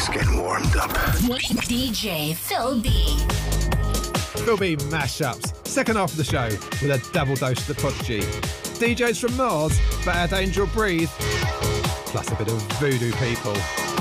Just getting warmed up. DJ Phil B. Phil B mashups. Second half of the show with a double dose of the Prodigy. DJs from Mars, Bad Angel Breathe, plus a bit of Voodoo People.